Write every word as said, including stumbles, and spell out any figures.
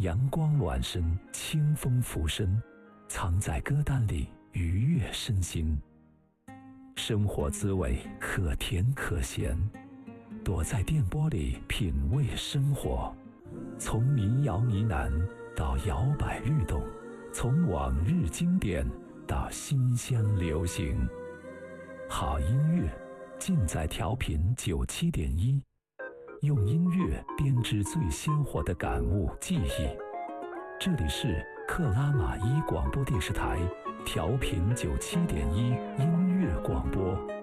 阳光暖身，清风拂身，藏在歌单里愉悦身心。生活滋味可甜可咸，躲在电波里品味生活。从民谣呢喃到摇摆律动，从往日经典到新乡流行。好音乐尽在调频九七点一，用音乐编织最鲜活的感悟记忆。这里是克拉玛依广播电视台调频九七点一音乐广播。